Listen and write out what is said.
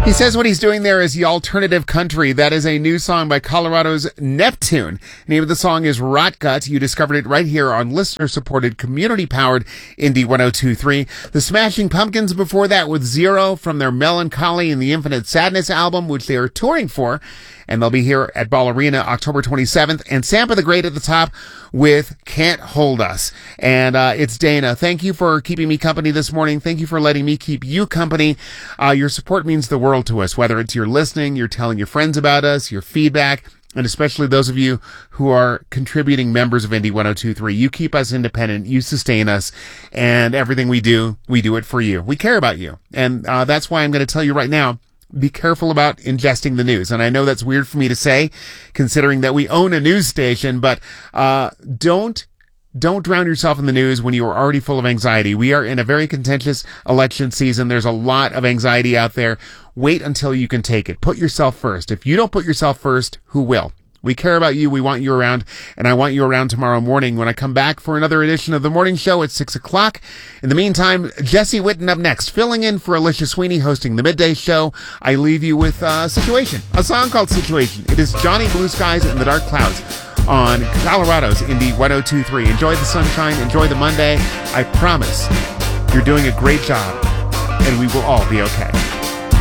He says what he's doing there is the alternative country. That is a new song by Colorado's Neptune. The name of the song is Rot Gut. You discovered it right here on listener-supported, community-powered Indie 102.3. The Smashing Pumpkins before that with Zero from their Melancholy and the Infinite Sadness album, which they are touring for. And they'll be here at Ball Arena October 27th. And Sampa the Great at the top with Can't Hold Us. And it's Dana. Thank you for keeping me company this morning. Thank you for letting me keep you company. Your support means the world to us, whether it's you're listening, you're telling your friends about us, your feedback, and especially those of you who are contributing members of Indie 102.3. You keep us independent, you sustain us, and everything we do it for you. We care about you. And that's why I'm going to tell you right now, be careful about ingesting the news. And I know that's weird for me to say, considering that we own a news station, but don't drown yourself in the news when you are already full of anxiety. We are in a very contentious election season. There's a lot of anxiety out there. Wait until you can take it. Put yourself first. If you don't put yourself first, who will? We care about you. We want you around, and I want you around tomorrow morning when I come back for another edition of the morning show at 6 o'clock. In the meantime, Jesse Witten up next, filling in for Alicia Sweeney hosting the midday show. I leave you with Situation, a song called Situation. It is Johnny Blue Skies and the Dark Clouds on Colorado's Indie 102.3. Enjoy the sunshine. Enjoy the Monday. I promise you're doing a great job, and we will all be okay.